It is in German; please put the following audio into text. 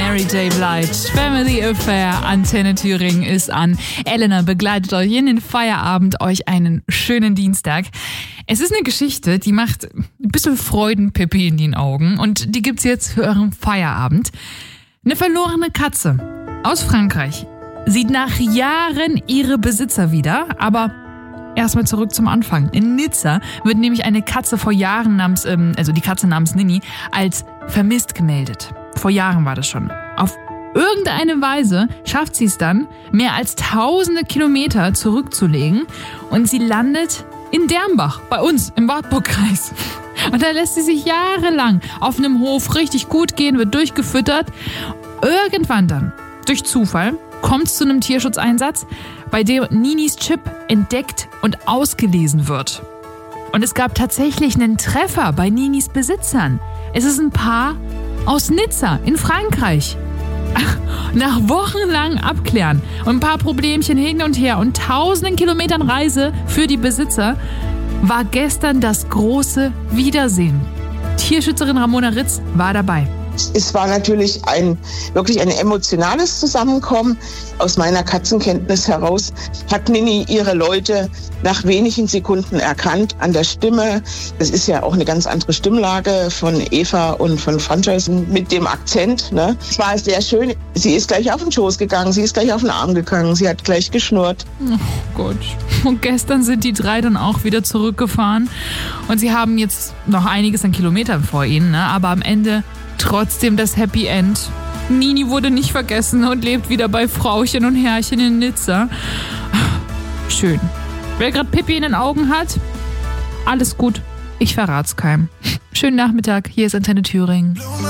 Mary J. Blige. Family Affair. Antenne Thüringen ist an. Elena begleitet euch in den Feierabend. Euch einen schönen Dienstag. Es ist eine Geschichte, die macht ein bisschen Freudenpipi in den Augen. Und die gibt's jetzt für euren Feierabend. Eine verlorene Katze aus Frankreich sieht nach Jahren ihre Besitzer wieder, aber erstmal zurück zum Anfang. In Nizza wird nämlich eine Katze vor Jahren die Katze namens Nini, als vermisst gemeldet. Vor Jahren war das schon. Auf irgendeine Weise schafft sie es dann, mehr als tausende Kilometer zurückzulegen und sie landet in Dernbach, bei uns im Wartburgkreis. Und da lässt sie sich jahrelang auf einem Hof richtig gut gehen, wird durchgefüttert. Irgendwann dann, durch Zufall, kommt es zu einem Tierschutzeinsatz, bei dem Ninis Chip entdeckt und ausgelesen wird. Und es gab tatsächlich einen Treffer bei Ninis Besitzern. Es ist ein Paar aus Nizza in Frankreich. Nach wochenlangem Abklären und ein paar Problemchen hin und her und tausenden Kilometern Reise für die Besitzer war gestern das große Wiedersehen. Tierschützerin Ramona Ritz war dabei. Es war natürlich wirklich ein emotionales Zusammenkommen. Aus meiner Katzenkenntnis heraus hat Nini ihre Leute nach wenigen Sekunden erkannt an der Stimme. Das ist ja auch eine ganz andere Stimmlage von Eva und von Franchise mit dem Akzent. Ne? Es war sehr schön. Sie ist gleich auf den Schoß gegangen, sie ist gleich auf den Arm gegangen, sie hat gleich geschnurrt. Oh Gott. Und gestern sind die drei dann auch wieder zurückgefahren. Und sie haben jetzt noch einiges an Kilometern vor ihnen, ne? Aber am Ende trotzdem das Happy End. Nini wurde nicht vergessen und lebt wieder bei Frauchen und Herrchen in Nizza. Schön. Wer gerade Pipi in den Augen hat, alles gut. Ich verrat's keinem. Schönen Nachmittag. Hier ist Antenne Thüringen.